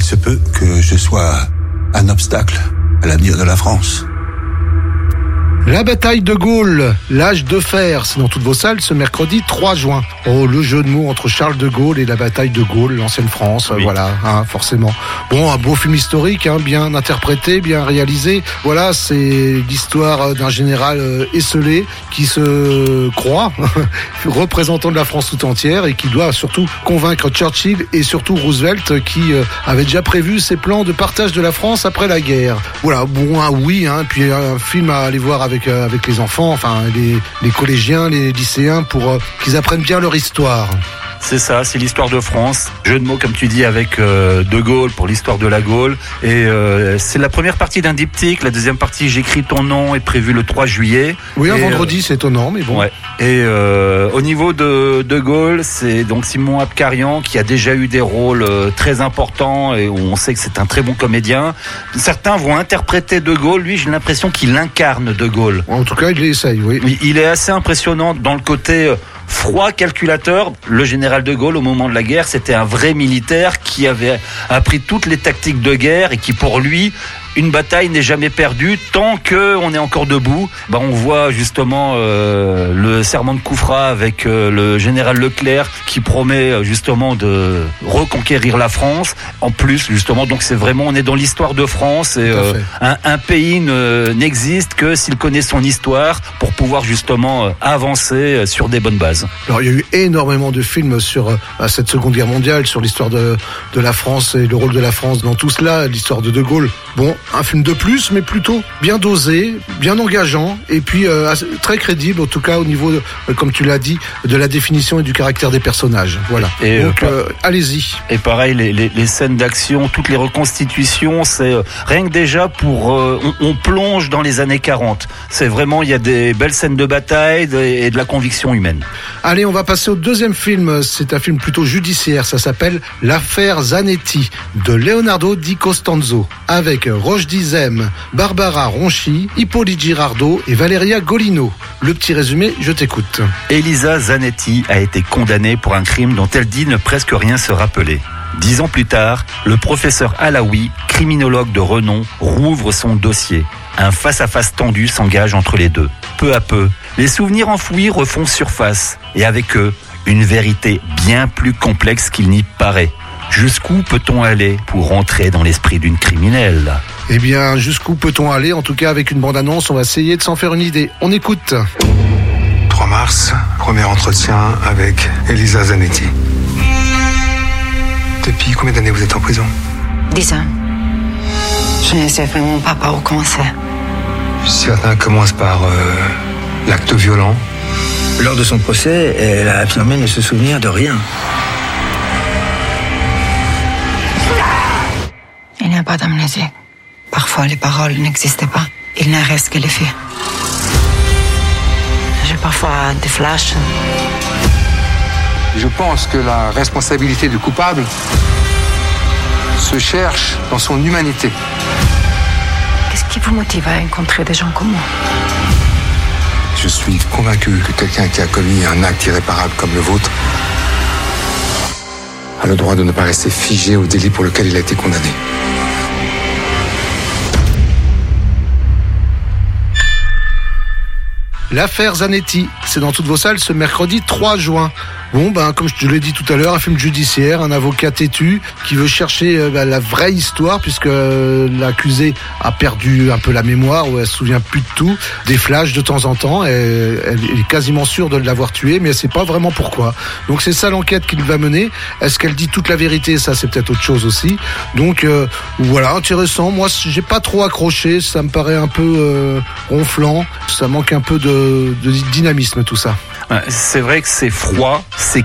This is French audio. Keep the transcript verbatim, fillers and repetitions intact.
se peut que je sois un obstacle à l'avenir de la France. La bataille de Gaulle, l'âge de fer, c'est dans toutes vos salles ce mercredi trois juin. Oh, le jeu de mots entre Charles de Gaulle et la bataille de Gaulle, l'ancienne France, oui. Voilà, hein, forcément. Bon, un beau film historique, hein, bien interprété, bien réalisé. Voilà, c'est l'histoire d'un général euh, esseulé qui se croit représentant de la France tout entière et qui doit surtout convaincre Churchill et surtout Roosevelt qui euh, avait déjà prévu ses plans de partage de la France après la guerre. Voilà, bon, un oui, hein, puis un film à aller voir avec Avec, euh, avec les enfants, enfin les, les collégiens, les lycéens, pour euh, qu'ils apprennent bien leur histoire. C'est ça, c'est l'histoire de France. Jeu de mots, comme tu dis, avec euh, De Gaulle pour l'histoire de la Gaule. Et euh, c'est la première partie d'un diptyque. La deuxième partie, J'écris ton nom, est prévue le trois juillet. Oui, un et, vendredi, euh, c'est étonnant, mais bon. Ouais. Et euh, au niveau de De Gaulle, c'est donc Simon Abkarian qui a déjà eu des rôles euh, très importants et où on sait que c'est un très bon comédien. Certains vont interpréter De Gaulle. Lui, j'ai l'impression qu'il incarne De Gaulle. En tout cas, il essaye, oui. Il est assez impressionnant dans le côté euh, froid calculateur. Le général de Gaulle, au moment de la guerre, c'était un vrai militaire qui avait appris toutes les tactiques de guerre et qui, pour lui, une bataille n'est jamais perdue tant qu'on est encore debout. Ben, on voit justement euh, le serment de Koufra avec euh, le général Leclerc qui promet justement de reconquérir la France. En plus, justement, donc c'est vraiment, on est dans l'histoire de France et euh, un, un pays ne, n'existe que s'il connaît son histoire pour pouvoir justement euh, avancer sur des bonnes bases. Alors, il y a eu énormément de films sur euh, cette Seconde Guerre mondiale, sur l'histoire de, de la France et le rôle de la France dans tout cela, l'histoire de De Gaulle. Bon, un film de plus, mais plutôt bien dosé, bien engageant, et puis euh, très crédible, en tout cas au niveau, de, comme tu l'as dit, de la définition et du caractère des personnages. Voilà. Et donc, euh, euh, allez-y. Et pareil, les, les, les scènes d'action, toutes les reconstitutions, c'est euh, rien que déjà pour, euh, on, on plonge dans les années quarante. C'est vraiment, il y a des belles scènes de bataille et de la conviction humaine. Allez, on va passer au deuxième film. C'est un film plutôt judiciaire. Ça s'appelle L'affaire Zanetti de Leonardo Di Costanzo, avec Rochdy Zem, Barbara Ronchi, Hippolyte Girardot et Valeria Golino. Le petit résumé, je t'écoute. Elisa Zanetti a été condamnée pour un crime dont elle dit ne presque rien se rappeler. Dix ans plus tard, le professeur Alaoui, criminologue de renom, rouvre son dossier. Un face-à-face tendu s'engage entre les deux. Peu à peu, les souvenirs enfouis refont surface, et avec eux, une vérité bien plus complexe qu'il n'y paraît. Jusqu'où peut-on aller pour entrer dans l'esprit d'une criminelle ? Eh bien, jusqu'où peut-on aller ? En tout cas, avec une bande-annonce, on va essayer de s'en faire une idée. On écoute. trois mars, premier entretien avec Elisa Zanetti. Depuis combien d'années vous êtes en prison ? Dix ans. Je ne sais vraiment pas par où commencer. Certains commencent par euh, l'acte violent. Lors de son procès, elle a affirmé ne se souvenir de rien. Il n'y a pas d'amnésie. Parfois, les paroles n'existaient pas. Il ne reste que les faits. J'ai parfois des flashs. Je pense que la responsabilité du coupable se cherche dans son humanité. Qu'est-ce qui vous motive à rencontrer des gens comme moi ? Je suis convaincu que quelqu'un qui a commis un acte irréparable comme le vôtre a le droit de ne pas rester figé au délit pour lequel il a été condamné. L'affaire Zanetti, c'est dans toutes vos salles ce mercredi trois juin. Bon, ben, comme je te l'ai dit tout à l'heure, un film judiciaire, un avocat têtu qui veut chercher euh, ben, la vraie histoire puisque euh, l'accusée a perdu un peu la mémoire ou elle se souvient plus de tout, des flashs de temps en temps. Et, elle est quasiment sûre de l'avoir tué, mais elle sait pas vraiment pourquoi. Donc c'est ça l'enquête qu'il va mener. Est-ce qu'elle dit toute la vérité ? Ça, c'est peut-être autre chose aussi. Donc euh, voilà, intéressant. Moi, j'ai pas trop accroché. Ça me paraît un peu euh, ronflant. Ça manque un peu de, de dynamisme tout ça. C'est vrai que c'est froid, c'est